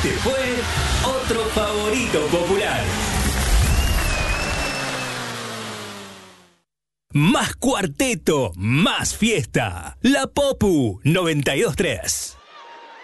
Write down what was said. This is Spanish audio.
Este fue otro favorito popular. Más cuarteto, más fiesta. La Popu 92.3.